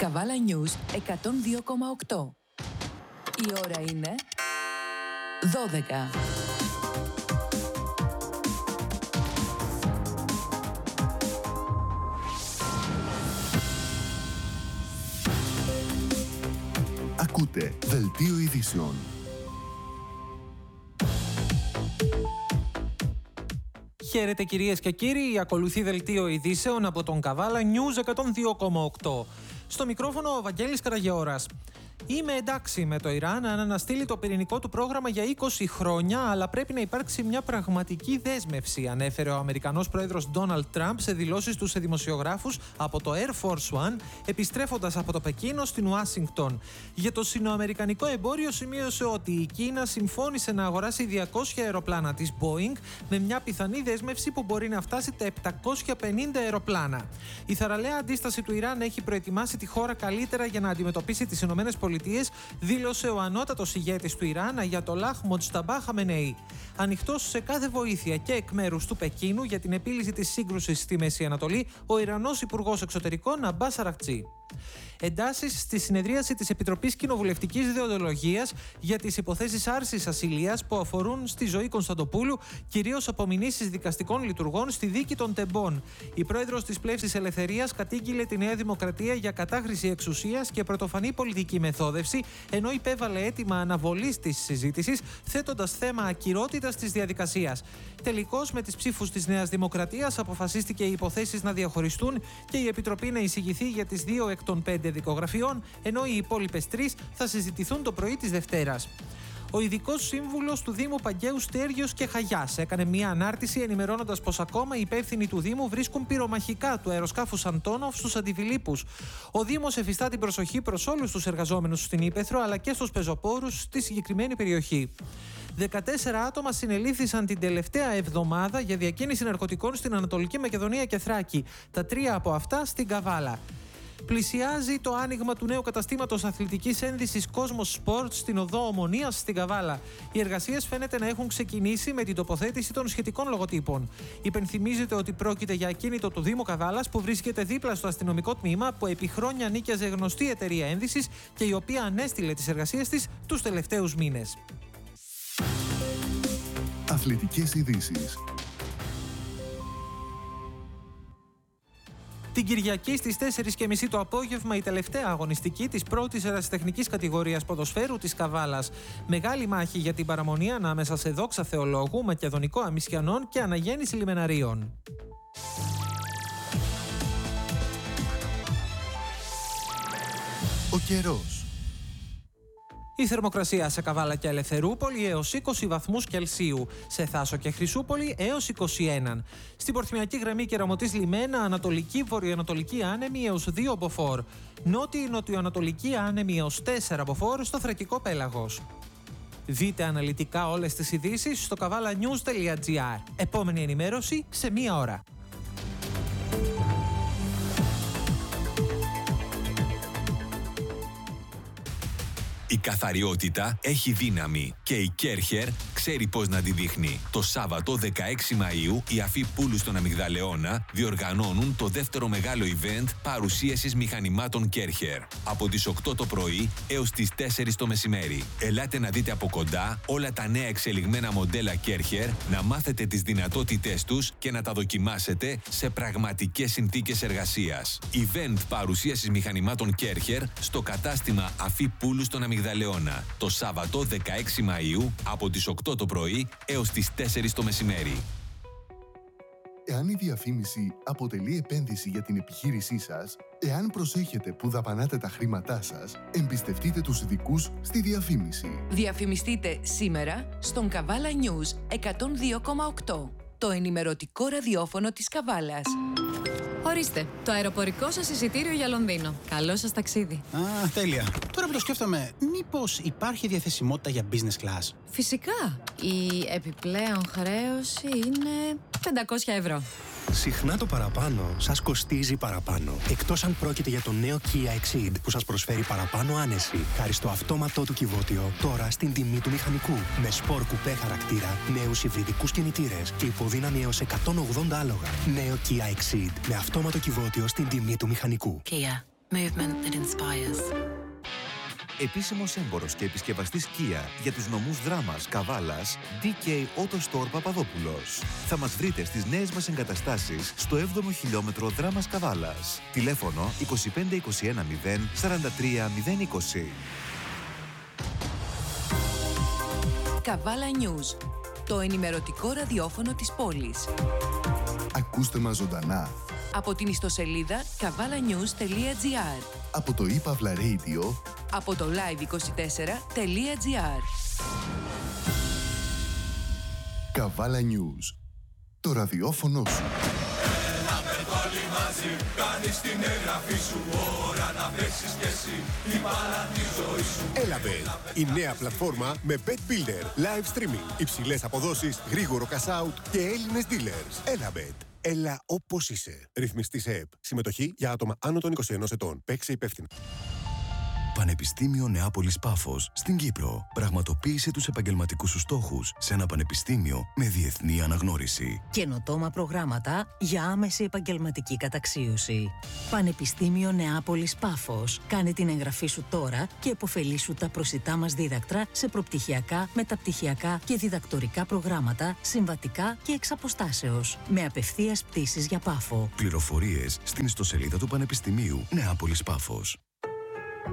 Καβάλα News 102,8. Η ώρα είναι 12. Ακούτε Δελτίο Ειδήσεων. Χαίρετε κυρίες και κύριοι, ακολουθεί Δελτίο Ειδήσεων από τον Καβάλα News 102,8. Στο μικρόφωνο ο Βαγγέλης Καραγεώρας. Είμαι εντάξει με το Ιράν αν αναστείλει το πυρηνικό του πρόγραμμα για 20 χρόνια, αλλά πρέπει να υπάρξει μια πραγματική δέσμευση, ανέφερε ο Αμερικανός πρόεδρος Ντόναλντ Τραμπ σε δηλώσεις του σε δημοσιογράφους από το Air Force One, επιστρέφοντας από το Πεκίνο στην Ουάσιγκτον. Για το σινοαμερικανικό εμπόριο σημείωσε ότι η Κίνα συμφώνησε να αγοράσει 200 αεροπλάνα της Boeing, με μια πιθανή δέσμευση που μπορεί να φτάσει τα 750 αεροπλάνα. Η θαραλέα αντίσταση του Ιράν έχει προετοιμάσει τη χώρα καλύτερα για να αντιμετωπίσει τις ΗΠΑ, δήλωσε ο ανώτατος ηγέτης του Ιράν, Αγιατολάχ Μοτζταμπά Χαμενεή. Ανοιχτός σε κάθε βοήθεια και εκ μέρους του Πεκίνου για την επίλυση της σύγκρουσης στη Μέση Ανατολή, ο Ιρανός Υπουργός Εξωτερικών Αμπάς Αρακτσί. Εντάσεις στη συνεδρίαση της Επιτροπής Κοινοβουλευτικής Δεοντολογίας για τις υποθέσεις άρσης ασυλίας που αφορούν στη ζωή Κωνσταντοπούλου, κυρίως απομηνήσεις δικαστικών λειτουργών στη δίκη των Τεμπών. Η πρόεδρος της Πλεύσης Ελευθερίας κατήγγειλε τη Νέα Δημοκρατία για κατάχρηση εξουσίας και πρωτοφανή πολιτική μεθόδευση, ενώ υπέβαλε αίτημα αναβολής της συζήτησης, θέτοντας θέμα ακυρότητας της διαδικασίας. Τελικώς, με τις ψήφους της Νέας Δημοκρατίας, αποφασίστηκε οι υποθέσεις να διαχωριστούν και η Επιτροπή να εισηγηθεί για τις 2 εκ των 5 δικογραφιών, ενώ οι υπόλοιπες 3 θα συζητηθούν το πρωί της Δευτέρας. Ο ειδικός σύμβουλος του Δήμου Παγκαίου Στέργιος και Χαγιάς έκανε μια ανάρτηση ενημερώνοντας πως ακόμα οι υπεύθυνοι του Δήμου βρίσκουν πυρομαχικά του αεροσκάφους Αντόνοφ στους Αντιφιλίππους. Ο Δήμος εφιστά την προσοχή προς όλους τους εργαζόμενους στην Ύπαιθρο αλλά και στους πεζοπόρους στη συγκεκριμένη περιοχή. 14 άτομα συνελήφθησαν την τελευταία εβδομάδα για διακίνηση ναρκωτικών στην Ανατολική Μακεδονία και Θράκη. Τα 3 από αυτά στην Καβάλα. Πλησιάζει το άνοιγμα του νέου καταστήματος αθλητικής ένδυσης Cosmos Sports στην οδό Ομονίας στην Καβάλα. Οι εργασίες φαίνεται να έχουν ξεκινήσει με την τοποθέτηση των σχετικών λογοτύπων. Υπενθυμίζεται ότι πρόκειται για ακίνητο του Δήμου Καβάλας που βρίσκεται δίπλα στο αστυνομικό τμήμα που επί χρόνια νίκιαζε γνωστή εταιρεία ένδυσης και η οποία ανέστηλε τις εργασίες της τους τελευταίους μήνες. Αθλητικές ειδήσεις. Την Κυριακή στις 4:30 το απόγευμα η τελευταία αγωνιστική της πρώτης ερασιτεχνικής κατηγορίας ποδοσφαίρου της Καβάλας. Μεγάλη μάχη για την παραμονή ανάμεσα σε Δόξα Θεολόγου, Μακεδονικό Αμισιανών και Αναγέννηση Λιμεναρίων. Ο καιρός. Η θερμοκρασία σε Καβάλα και Ελευθερούπολη έως 20 βαθμούς Κελσίου, σε Θάσο και Χρυσούπολη έως 21. Στην Πορθμιακή Γραμμή Κεραμωτής Λιμένα, ανατολική βορειοανατολική άνεμη έως 2 μποφόρ. Νότιο-νοτιοανατολική άνεμη έως 4 μποφόρ στο Θρακικό Πέλαγος. Δείτε αναλυτικά όλες τις ειδήσεις στο kavalanews.gr. Επόμενη ενημέρωση σε 1 ώρα. Η καθαριότητα έχει δύναμη και η Κέρχερ ξέρει πώς να τη δείχνει. Το Σάββατο 16 Μαΐου οι Αφή Πούλου στον Αμυγδαλεώνα διοργανώνουν το δεύτερο μεγάλο event παρουσίασης μηχανημάτων Κέρχερ. Από τις 8 το πρωί έως τις 4 το μεσημέρι. Ελάτε να δείτε από κοντά όλα τα νέα εξελιγμένα μοντέλα Κέρχερ, να μάθετε τις δυνατότητές τους και να τα δοκιμάσετε σε πραγματικές συνθήκες εργασίας. Event παρουσίασης μηχανημάτων Κέρχερ στο κατάστημα Αφή Πούλου στον Αμυγδαλεώνα. Το Σάββατο 16 Μαΐου από τις 8 το πρωί έως τις 4 το μεσημέρι. Εάν η διαφήμιση αποτελεί επένδυση για την επιχείρησή σας, εάν προσέχετε που δαπανάτε τα χρήματά σας, εμπιστευτείτε τους ειδικούς στη διαφήμιση. Διαφημιστείτε σήμερα στον Καβάλα News 102,8, το ενημερωτικό ραδιόφωνο της Καβάλας. Ορίστε, το αεροπορικό σας εισιτήριο για Λονδίνο. Καλό σας ταξίδι. Α, τέλεια. Τώρα που το σκέφτομαι, μήπως υπάρχει διαθεσιμότητα για business class? Φυσικά. Η επιπλέον χρέωση είναι 500 ευρώ. Συχνά το παραπάνω σας κοστίζει παραπάνω. Εκτός αν πρόκειται για το νέο Kia Exceed που σας προσφέρει παραπάνω άνεση. Χάρη στο αυτόματό του κυβότιο, τώρα στην τιμή του μηχανικού. Με σπορ κουπέ χαρακτήρα, νέους υβριδικούς κινητήρες και υποδύναμη έως 180 άλογα. Νέο Kia Exceed με αυτόματο κυβότιο στην τιμή του μηχανικού. Kia. Movement that inspires. Επίσημος έμπορος και επισκευαστής Kia για τους νομούς Δράμας, Καβάλας, DK Auto Store Παπαδόπουλος. Θα μας βρείτε στις νέες μας εγκαταστάσεις στο 7ο χιλιόμετρο Δράμας Καβάλας. Τηλέφωνο 2521 0 43 020. Καβάλα News, το ενημερωτικό ραδιόφωνο της πόλης. Ακούστε μας ζωντανά Από την ιστοσελίδα kavalanews.gr, από το ePavla Radio, από το live24.gr. Καβάλα News, το ραδιόφωνο σου. Όλοι μαζί, κάνεις την εγγραφή σου. Ώρα να παίξεις κι εσύ την μπάλα τη ζωή σου. Elabet, η νέα πλατφόρμα με Bet Builder, live streaming, υψηλές αποδόσεις, γρήγορο cash out και Έλληνες dealers. Elabet. Έλα όπως είσαι. Ρυθμιστής ΕΕΠ. Συμμετοχή για άτομα άνω των 21 ετών. Παίξε υπεύθυνα. Πανεπιστήμιο Νεάπολης Πάφος στην Κύπρο. Πραγματοποίησε τους επαγγελματικούς σου στόχους σε ένα πανεπιστήμιο με διεθνή αναγνώριση. Καινοτόμα προγράμματα για άμεση επαγγελματική καταξίωση. Πανεπιστήμιο Νεάπολης Πάφος. Κάνε την εγγραφή σου τώρα και επωφελήσου τα προσιτά μας δίδακτρα σε προπτυχιακά, μεταπτυχιακά και διδακτορικά προγράμματα, συμβατικά και εξ αποστάσεως. Με απευθείας πτήσεις για Πάφο. Πληροφορίες στην ιστοσελίδα του Πανεπιστημίου Νεάπολης Πάφος.